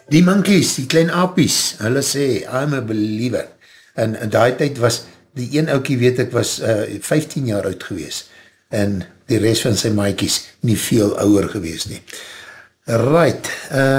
Die monkeys, die klein apies, hulle sê, I'm a believer. En daai tyd was, die een oukie weet ek was 15 jaar oud gewees. En die rest van sy maaikies nie veel ouder gewees nie. Right,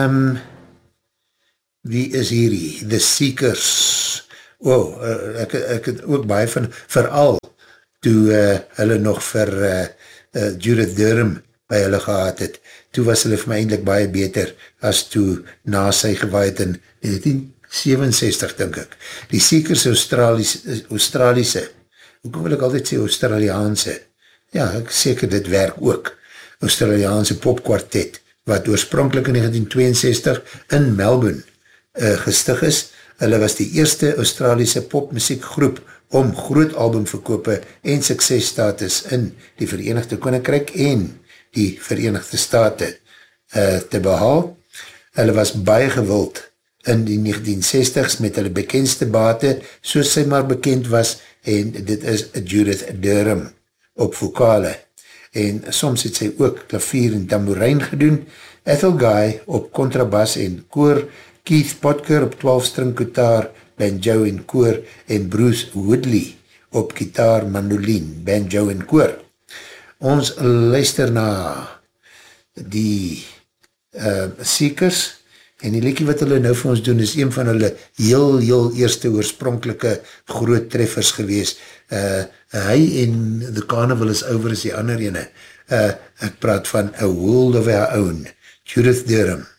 wie is hierdie? The Seekers. Wow, ek het ook baie van, vooral toe hulle nog vir Judith Durham by hulle gehad het, toe was hulle vir my eindelijk baie beter as toe na sy gewaaid in 1967, dink ek. Die Seekers Australiese, hoe wil ek altyd sê Australiaanse, ja, ek seker dit werk ook, Australiaanse popkwartet, wat oorspronkelijk in 1962 in Melbourne gestig is. Hulle was die eerste Australiese popmusiekgroep om groot albumverkope en suksesstatus in die Verenigde Koninkryk en die Verenigde State te behaal. Hulle was baie gewild in die 1960s met hulle bekendste bate, soos sy maar bekend was, en dit is Judith Durham op vokale. En soms het sy ook klavier en tamboerijn gedoen, Ethel Guy op kontrabas en koor, Keith Potker op 12-string gitaar, banjo en koor, en Bruce Woodley op gitaar, mandolin, banjo en koor. Ons luister na die Seekers, en die liedjie wat hulle nou vir ons doen, is een van hulle heel eerste oorspronkelike groot treffers gewees. Hy en The Carnival is Over is die ander ene. Ek praat van A World of Our Own, Judith Durham.